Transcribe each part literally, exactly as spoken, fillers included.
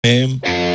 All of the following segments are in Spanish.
Eh.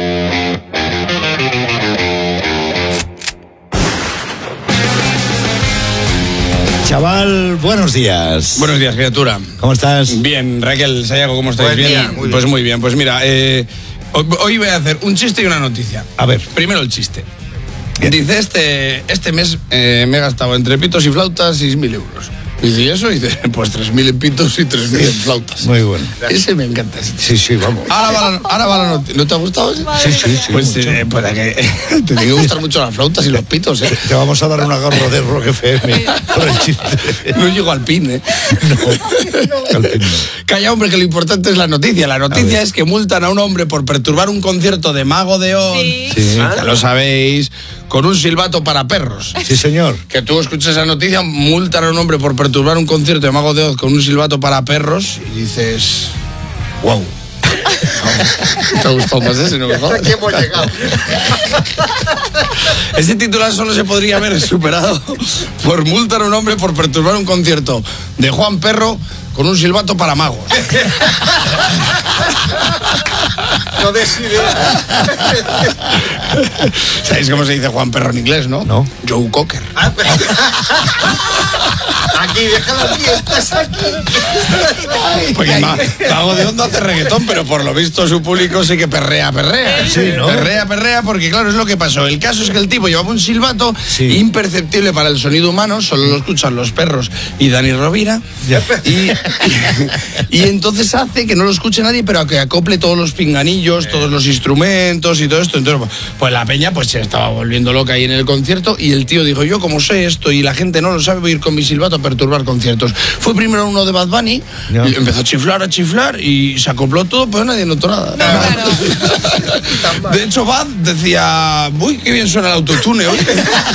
Chaval, buenos días. Buenos días, criatura. ¿Cómo estás? Bien, Raquel, Sayago, ¿cómo estáis? Buen ¿Bien? día, muy pues bien. muy bien. Pues mira, eh, hoy voy a hacer un chiste y una noticia. A ver. Primero el chiste. Bien. Dice, este, este mes eh, me he gastado entre pitos y flautas seis mil euros. Dice, ¿y eso? Dice, pues tres mil en pitos y tres mil en flautas. Muy bueno. Ese me encanta. Ese. Sí, sí, vamos. Ahora va la, ahora va la noticia. ¿No te ha gustado ese? Sí, sí, sí. Pues mucho. eh, para que te tiene que gustar mucho las flautas y los pitos, ¿eh? Te vamos a dar una gorra de Rock F M por el chiste. No llego al pin, ¿eh? No, al fin no. Calla, hombre, que lo importante es la noticia. La A noticia ver. es que multan a un hombre por perturbar un concierto de Mago de Oz. Sí. Sí. Ya lo sabéis, con un silbato para perros. Sí, señor. Que tú escuchas esa noticia, multan a un hombre por perturbar un concierto de Mago de Oz con un silbato para perros y dices, wow. ¿Te ha gustado más ese, no? Hasta aquí hemos llegado. Ese titular solo se podría haber superado por multar a un hombre por perturbar un concierto de Juan Perro con un silbato para magos. No des idea. ¿Sabéis cómo se dice Juan Perro en inglés, no? No. Joe Cocker. Aquí, deja las fiestas aquí. Porque Ma- Mago de Oz no hace reggaetón, pero por lo visto su público sí que perrea, perrea. Sí, ¿no? Perrea, perrea, porque claro, es lo que pasó. El caso es que el tipo llevaba un silbato Sí. imperceptible para el sonido humano, solo lo escuchan los perros y Dani Rovira. Ya. Y, y, y entonces hace que no lo escuche nadie, pero que acople todos los pinganillos, todos los instrumentos y todo esto. Entonces, pues la peña pues se estaba volviendo loca ahí en el concierto y el tío dijo, yo como sé esto y la gente no lo sabe, voy a ir con mi silbato a perturbar conciertos. Fue primero uno de Bad Bunny, Ya. y empezó a chiflar, a chiflar y se acopló todo, pero nadie notó nada. De hecho, Bad decía, uy, qué bien suena el autotune hoy.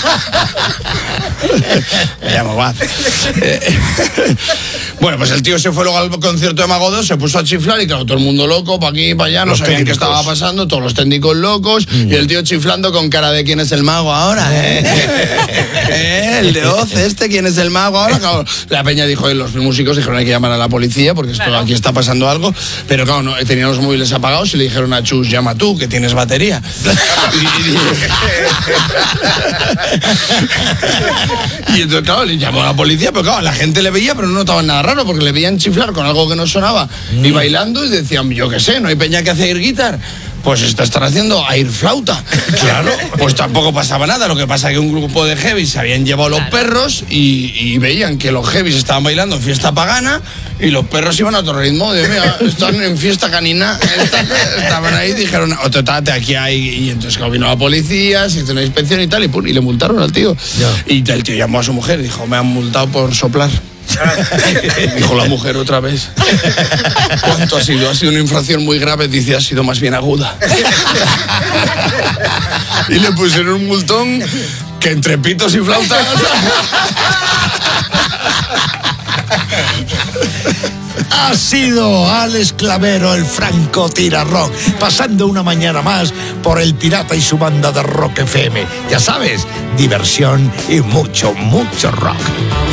Me llamo Bad. Eh, Bueno, pues el tío se fue luego al concierto de Mago de Oz, se puso a chiflar y claro, todo el mundo loco, para aquí, para allá, no Los sabían qué técnicos. estaba pasando, todos los técnicos locos y el tío chiflando con cara de quién es el mago ahora, ¿eh? ¿Eh? El de Oz, este, quién es el mago ahora. Claro, la peña dijo, y los músicos dijeron hay que llamar a la policía porque esto, Claro. aquí está pasando algo, pero claro, no, tenían los móviles apagados y le dijeron a Chus, llama tú, que tienes batería. Y, y entonces, claro, le llamó a la policía, pero claro, la gente le veía, pero no notaban nada raro, porque le veían chiflar con algo que no sonaba y bailando y decían, yo qué sé, no hay peña que hace air guitar. Pues esto están haciendo air flauta. Claro. Pues tampoco pasaba nada. Lo que pasa es que un grupo de heavies se habían llevado los perros y, y veían que los heavies estaban bailando en fiesta pagana y los perros iban a otro ritmo. De, mira, están en fiesta canina. Están- Estaban ahí y dijeron, ototate, aquí hay. Y entonces claro, vino la policía, se hizo una inspección y tal, y, pum, y le multaron al tío. Ya. Y el tío llamó a su mujer y dijo, me han multado por soplar. Dijo la mujer otra vez. ¿Cuánto ha sido? Ha sido una infracción muy grave. Dice, ha sido más bien aguda. Y le pusieron un multón que entre pitos y flautas. Ha sido Alex Clavero, el franco tira rock, pasando una mañana más por el Pirata y su banda de Rock F M. Ya sabes, diversión y mucho, mucho rock.